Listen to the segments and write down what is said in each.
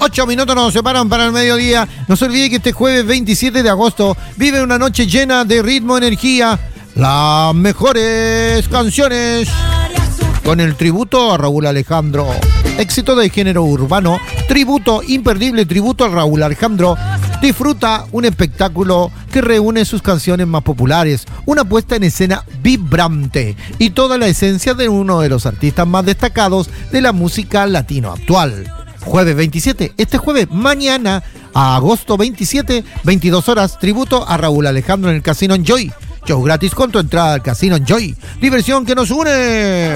8 minutos nos separan para el mediodía. No se olvide que este jueves 27 de agosto vive una noche llena de ritmo, energía, las mejores canciones con el tributo a Raúl Alejandro. Éxito del género urbano, tributo imperdible, tributo a Raúl Alejandro. Disfruta un espectáculo que reúne sus canciones más populares, una puesta en escena vibrante y toda la esencia de uno de los artistas más destacados de la música latino actual. Jueves 27, este jueves, mañana, a agosto 27, 22 horas, tributo a Raúl Alejandro en el Casino Enjoy. Show gratis con tu entrada al Casino Enjoy. Diversión que nos une.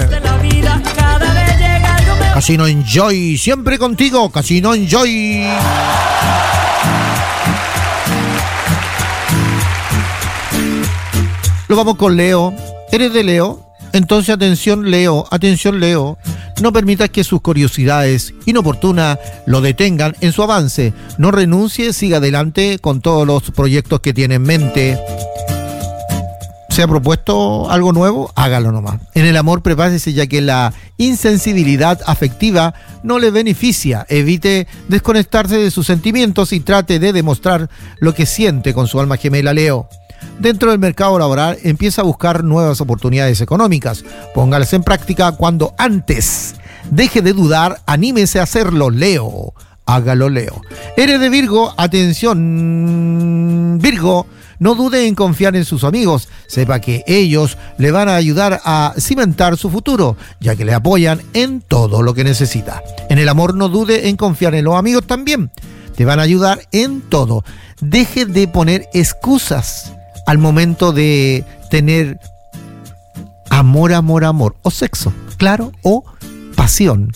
Casino Enjoy, siempre contigo, Casino Enjoy. Lo vamos con Leo. ¿Eres de Leo? Entonces atención Leo, no permitas que sus curiosidades inoportunas lo detengan en su avance. No renuncie, siga adelante con todos los proyectos que tiene en mente. ¿Se ha propuesto algo nuevo? Hágalo nomás. En el amor prepárese, ya que la insensibilidad afectiva no le beneficia. Evite desconectarse de sus sentimientos y trate de demostrar lo que siente con su alma gemela, Leo. Dentro del mercado laboral empieza a buscar nuevas oportunidades económicas. Póngalas en práctica cuando antes. Deje de dudar, anímese a hacerlo, Leo. Hágalo, Leo. Eres de Virgo, atención, Virgo. No dude en confiar en sus amigos. Sepa que ellos le van a ayudar a cimentar su futuro, ya que le apoyan en todo lo que necesita. En el amor no dude en confiar en los amigos también. Te van a ayudar en todo. Deje de poner excusas al momento de tener amor, o sexo, claro, o pasión.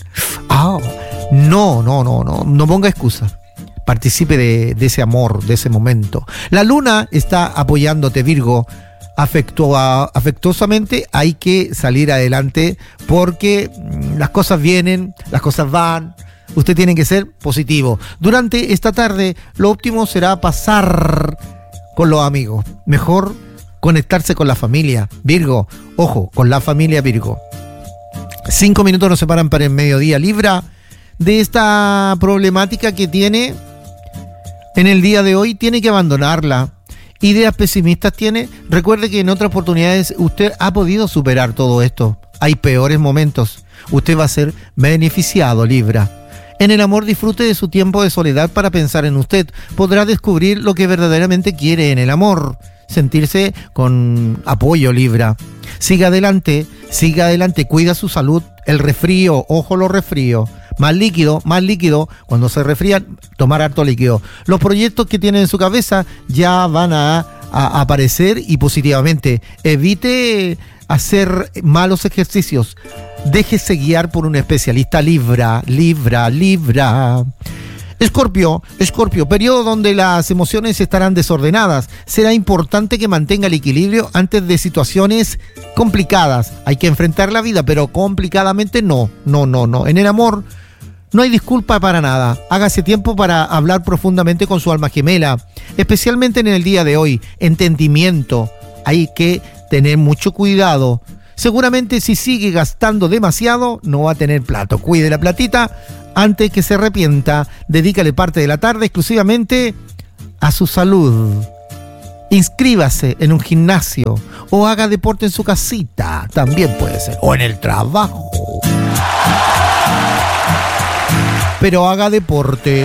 No ponga excusa. Participe de ese amor, de ese momento. La luna está apoyándote, Virgo. Afectuosamente hay que salir adelante porque las cosas vienen, las cosas van. Usted tiene que ser positivo. Durante esta tarde, lo óptimo será pasar con los amigos. Mejor conectarse con la familia. Virgo, ojo, con la familia Virgo. 5 minutos nos separan para el mediodía. Libra, de esta problemática que tiene en el día de hoy, tiene que abandonarla. Ideas pesimistas tiene. Recuerde que en otras oportunidades usted ha podido superar todo esto. Hay peores momentos. Usted va a ser beneficiado, Libra. En el amor, disfrute de su tiempo de soledad para pensar en usted. Podrá descubrir lo que verdaderamente quiere en el amor. Sentirse con apoyo, Libra. Siga adelante, cuida su salud. El resfrío, ojo los resfríos. Más líquido. Cuando se resfrían, tomar harto líquido. Los proyectos que tiene en su cabeza ya van a aparecer y positivamente. Evite hacer malos ejercicios. Déjese guiar por un especialista, Libra. Escorpio, periodo donde las emociones estarán desordenadas. Será importante que mantenga el equilibrio antes de situaciones complicadas. Hay que enfrentar la vida, pero complicadamente no. En el amor no hay disculpa para nada. Hágase tiempo para hablar profundamente con su alma gemela, especialmente en el día de hoy. Entendimiento. Hay que tener mucho cuidado. Seguramente si sigue gastando demasiado, no va a tener plato. Cuide la platita antes que se arrepienta. Dedícale parte de la tarde exclusivamente a su salud. Inscríbase en un gimnasio o haga deporte en su casita. También puede ser. O en el trabajo. Pero haga deporte.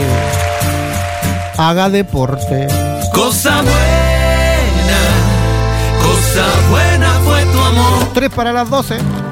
Cosa buena fue tu amor. 3 para las 12.